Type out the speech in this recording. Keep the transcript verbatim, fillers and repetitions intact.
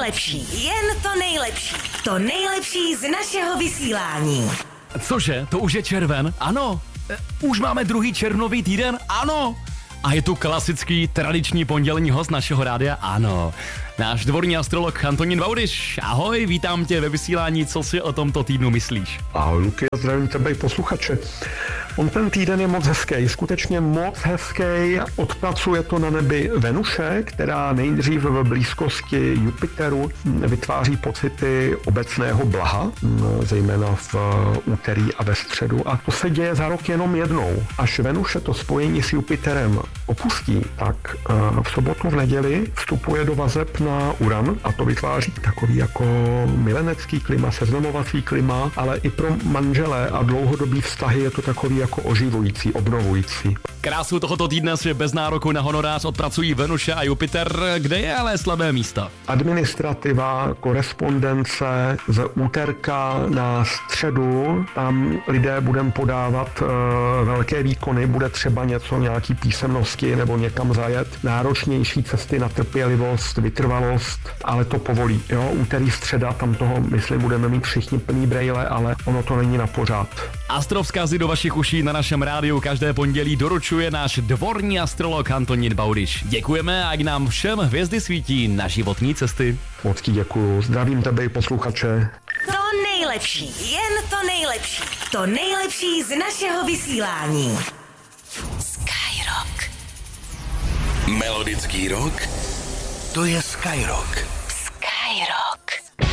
nejlepší, jen to nejlepší. To nejlepší z našeho vysílání. Cože, to už je červen? Ano. E, už máme druhý červnový týden? Ano. A je tu klasický tradiční pondělní host našeho rádia? Ano. Náš dvorní astrolog Antonín Baudyš. Ahoj, vítám tě ve vysílání, co si o tomto týdnu myslíš? Ahoj Luky, a zdravím tebe i posluchače. On ten týden je moc hezký, skutečně moc hezký. Odpracuje to na nebi Venuše, která nejdřív v blízkosti Jupiteru vytváří pocity obecného blaha, zejména v úterý a ve středu. A to se děje za rok jenom jednou. Až Venuše to spojení s Jupiterem opustí, tak v sobotu v neděli vstupuje do vazeb na Uran a to vytváří takový jako milenecký klima, seznamovací klima, ale i pro manželé a dlouhodobý vztahy je to takový jako oživující, obnovující. Krásu tohoto týdne si bez nároku na honorář odpracují Venuše a Jupiter, kde je ale slabé místa. Administrativa, korespondence z úterka na středu, tam lidé budeme podávat e, velké výkony, bude třeba něco, nějaký písemnosti nebo někam zajet, náročnější cesty na trpělivost, vytrvalost, ale to povolí. Jo? Úterý, středa, tam toho, myslím, budeme mít všichni plný brejle, ale ono to není na pořád. Astrovzkazy do vašich uší na našem rádiu každé pondělí doručuje náš dvorní astrolog Antonín Baudyš. Děkujeme, ať nám všem hvězdy svítí na životní cesty. Moc ti děkuju, zdravím tebe i posluchače. To nejlepší, jen to nejlepší. To nejlepší z našeho vysílání. Skyrock. Melodický rock, to je Skyrock. Skyrock.